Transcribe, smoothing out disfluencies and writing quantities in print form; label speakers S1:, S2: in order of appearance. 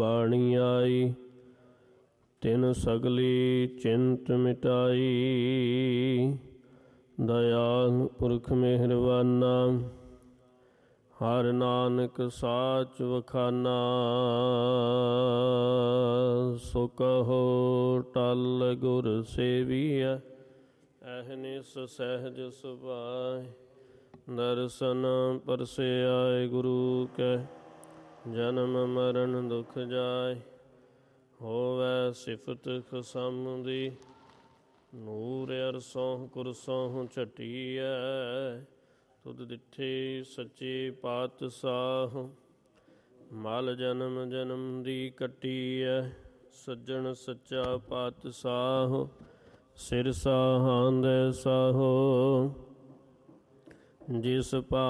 S1: ਬਾਣੀ ਆਈ। ਤਿਨ ਸਗਲੀ ਚਿੰਤ ਮਿਟਾਈ। ਦਇਆਲ ਪੁਰਖ ਮਿਹਰਬਾਨਾ। ਹਰਿ ਨਾਨਕ ਸਾਚ ਵਖਾਨਾ। ਸੋ ਕਹੋ ਟਲ ਗੁਰ ਸੇਵੀਐ। ਅਹਨਿਸ ਸਹਿਜ ਸੁਭਾਇ। ਦਰਸ਼ਨ ਪਰਸਿਆਇ ਗੁਰੂ ਕੈ। ਜਨਮ ਮਰਨ ਦੁਖ ਜਾਇ। ਹੋਵੈ ਸਿਫਤ ਖਸਮ ਦੀ। ਨੂਰ ਅਰਸੋਂ ਕੁਰਸੋਂ ਝਟੀਐ। ਤੁਧ ਦਿਠੇ ਸੱਚੇ ਪਾਤਸ਼ਾਹ। ਮਲ ਜਨਮ ਜਨਮ ਦੀ ਕੱਟੀਐ। ਸੱਜਣ ਸੱਚਾ ਪਾਤਸ਼ਾਹ। ਸਿਰ ਸਾਹਾਂਦੈ ਸਾਹੋ। ਜਿਸ ਪਾ